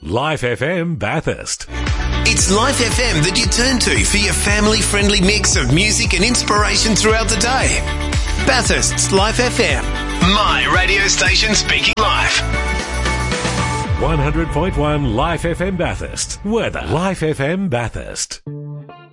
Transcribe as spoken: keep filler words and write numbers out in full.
Life F M Bathurst. It's Life F M that you turn to for your family-friendly mix of music and inspiration throughout the day. Bathurst's Life F M. My radio station speaking life. one hundred point one Life F M Bathurst. Weather. Life F M Bathurst.